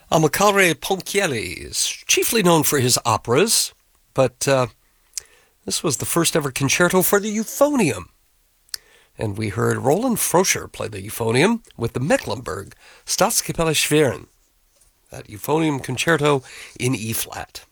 Amilcare Ponchielli is chiefly known for his operas, but this was the first ever concerto for the euphonium. And we heard Roland Froscher play the euphonium with the Mecklenburg Staatskapelle Schwerin, that euphonium concerto in E-flat.